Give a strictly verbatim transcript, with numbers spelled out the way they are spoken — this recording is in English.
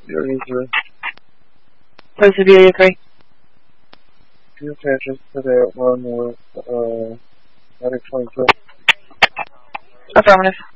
Unity three. Persevere three. Fuel patches today at one with, uh, Medic twenty-two. Affirmative.